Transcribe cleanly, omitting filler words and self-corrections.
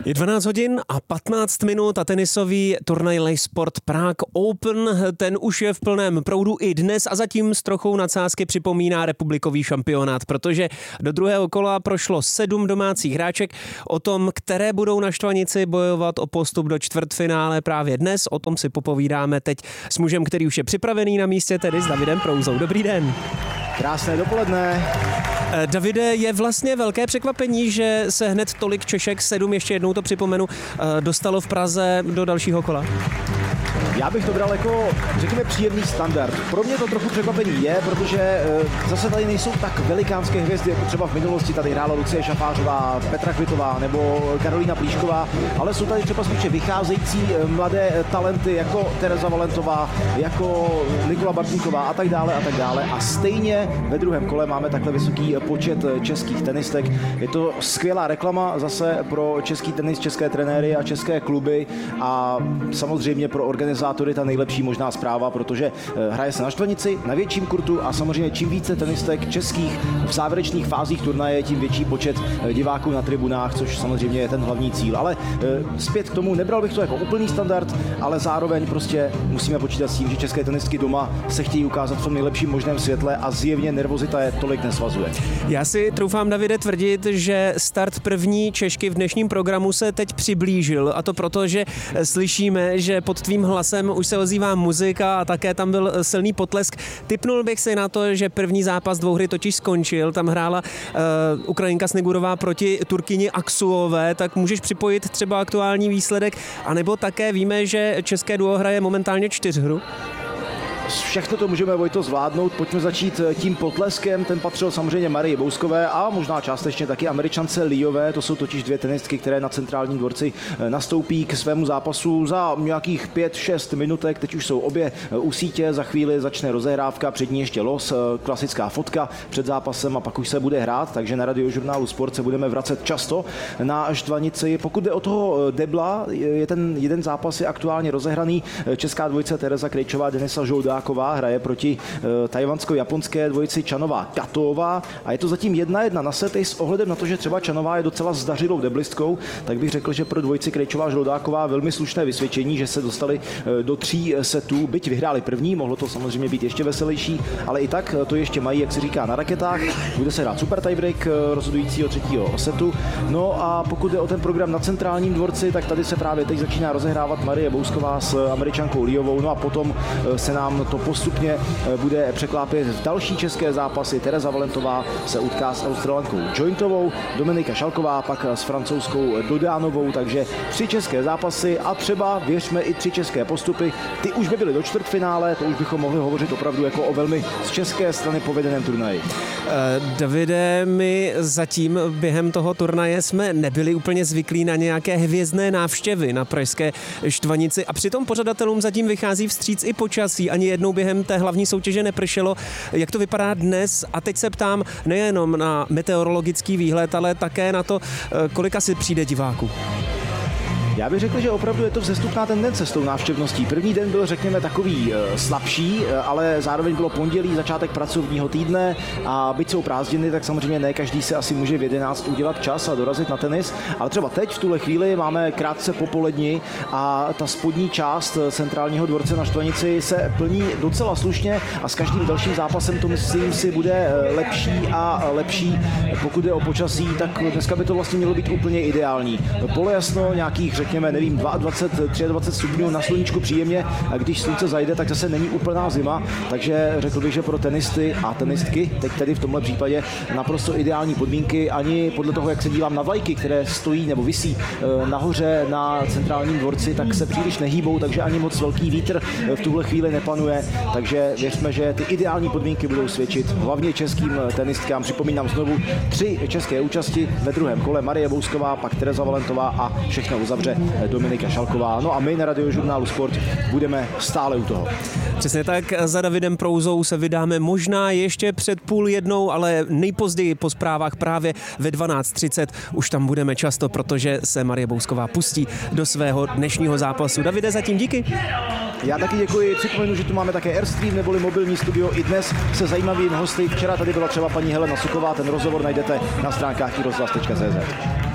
Je 12 hodin a 15 minut a tenisový turnaj Lejsport Prague Open, ten už je v plném proudu i dnes a zatím s trochou nadsázky připomíná republikový šampionát, protože do druhého kola prošlo 7 domácích hráček. O tom, které budou na Štvanici bojovat o postup do čtvrtfinále právě dnes, o tom si popovídáme teď s mužem, který už je připravený na místě, tedy s Davidem Prouzou. Dobrý den. Krásné dopoledne. Davide, je vlastně velké překvapení, že se hned tolik Češek, 7, ještě jednou to připomenu, dostalo v Praze do dalšího kola. Já bych to bral jako, řekněme, příjemný standard. Pro mě to trochu překvapení je, protože zase tady nejsou tak velikánské hvězdy, jako třeba v minulosti tady hrála Lucie Šafářová, Petra Kvitová nebo Karolína Plíšková, ale jsou tady třeba spíše vycházející mladé talenty jako Tereza Valentová, jako Nikola Bartníková a tak dále a tak dále. A stejně ve druhém kole máme takhle vysoký počet českých tenistek. Je to skvělá reklama zase pro český tenis, české trenéry a české kluby a samozřejmě pro organizátory ta nejlepší možná zpráva, protože hraje se na Štvanici, na větším kurtu a samozřejmě čím více tenistek českých v závěrečných fázích turnaje, tím větší počet diváků na tribunách, což samozřejmě je ten hlavní cíl. Ale zpět k tomu, nebral bych to jako úplný standard, ale zároveň prostě musíme počítat s tím, že české tenistky doma se chtějí ukázat v tom nejlepším možném světle a zjevně nervozita je tolik nesvazuje. Já si troufám, Davide, tvrdit, že start první Češky v dnešním programu se teď přiblížil, a to proto, že slyšíme, že pod tvým hlasem už se ozývá muzika a také tam byl silný potlesk. Tipnul bych si na to, že první zápas dvouhry totiž skončil. Tam hrála Ukrajinka Snigurová proti Turkyni Aksuové, tak můžeš připojit třeba aktuální výsledek, anebo také víme, že české duo hraje momentálně 4hru. Všechno to můžeme, Vojto, zvládnout. Pojďme začít tím potleskem. Ten patřil samozřejmě Marii Bouskové a možná částečně taky Američance Liové. To jsou totiž dvě tenistky, které na centrálním dvorci nastoupí k svému zápasu za nějakých 5-6 minutek. Teď už jsou obě u sítě. Za chvíli začne rozehrávka, před ní ještě los, klasická fotka před zápasem a pak už se bude hrát. Takže na Radiožurnálu Sport se budeme vracet často na Štvanici. Pokud jde o toho debla, je ten jeden zápas je aktuálně rozehraný. Česká dvojice Tereza Krejčová, Denisa Žoldáková hraje proti tajvansko-japonské dvojici Čanová Katová a je to zatím 1-1 na sety. S ohledem na to, že třeba Čanová je docela zdařilou deblistkou, tak bych řekl, že pro dvojici Krejčová Žoldáková velmi slušné vysvědčení, že se dostali do 3 setů, byť vyhráli první, mohlo to samozřejmě být ještě veselější, ale i tak to ještě mají, jak se říká, na raketách. Bude se hrát super tiebreak rozhodujícího 3. setu. No a pokud jde o ten program na centrálním dvorci, tak tady se právě teď začíná rozehrávat Marie Bousková s Američankou Liovou, no a potom se nám to postupně bude překlápět v další české zápasy. Tereza Valentová se utká s Australankou Jointovou, Dominika Šalková pak s francouzskou Dodánovou, takže 3 české zápasy a třeba, věřme, i 3 české postupy. Ty už by byly do čtvrtfinále, to už bychom mohli hovořit opravdu jako o velmi z české strany povedeném turnaji. Davide, my zatím během toho turnaje jsme nebyli úplně zvyklí na nějaké hvězdné návštěvy na pražské Štvanici a přitom pořadatelům zatím vychází vstříc i počasí. Ani jednou během té hlavní soutěže nepršelo. Jak to vypadá dnes? A teď se ptám nejenom na meteorologický výhled, ale také na to, kolik asi přijde diváků. Já bych řekl, že opravdu je to vzestupná tendence s tou návštěvností. První den byl, řekněme, takový slabší, ale zároveň bylo pondělí, začátek pracovního týdne a byť jsou prázdniny, tak samozřejmě ne každý se asi může v 11 udělat čas a dorazit na tenis, ale třeba teď v tuhle chvíli máme krátce popoledni a ta spodní část centrálního dvorce na Štvanici se plní docela slušně a s každým dalším zápasem to, myslím si, bude lepší a lepší. Pokud je o počasí, tak dneska by to vlastně mělo být úplně ideální. Polojasno, nějakých, řekněme, nevím, 22, 23 stupňů, na sluníčku příjemně a když slunce zajde, tak zase není úplná zima, takže řekl bych, že pro tenisty a tenistky, teď tedy v tomhle případě naprosto ideální podmínky, ani podle toho, jak se dívám na vlajky, které stojí nebo visí nahoře na centrálním dvorci, tak se příliš nehýbou, takže ani moc velký vítr v tuhle chvíli nepanuje, takže věřme, že ty ideální podmínky budou svědčit hlavně českým tenistkám. Připomínám znovu 3 české účasti ve druhém kole, Marie Bousková, pak Tereza Valentová a všechno uzavře Dominika Šalková. No a my na Radiožurnálu Sport budeme stále u toho. Přesně tak, za Davidem Prouzou se vydáme možná ještě před 12:30, ale nejpozději po zprávách právě ve 12:30 už tam budeme často, protože se Marie Bousková pustí do svého dnešního zápasu. Davide, zatím díky. Já taky děkuji. Připomenu, že tu máme také Airstream neboli mobilní studio i dnes se zajímavými hosty. Včera tady byla třeba paní Helena Suková, ten rozhovor najdete na stránkách iRozhlas.cz.